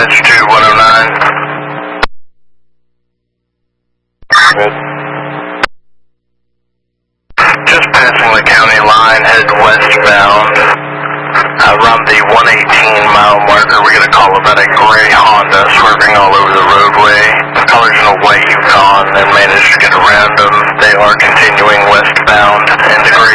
dispatch to 109. Good. Just passing the county line, head westbound. Around the 118-mile marker, we get a call about a gray Honda swerving all over the roadway. The color's in a white Yukon and managed to get around them. They are continuing westbound, and the gray